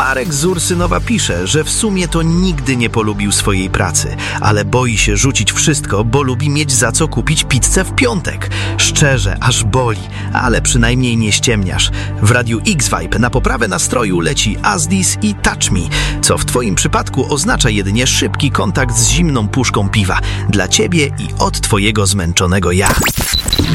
Marek z Ursynowa pisze, że w sumie to nigdy nie polubił swojej pracy, ale boi się rzucić wszystko, bo lubi mieć za co kupić pizzę w piątek. Szczerze, aż boli, ale przynajmniej nie ściemniasz. W Radiu X-Vibe na poprawę nastroju leci As This i Touch Me, co w twoim przypadku oznacza jedynie szybki kontakt z zimną puszką piwa. Dla ciebie i od twojego zmęczonego ja.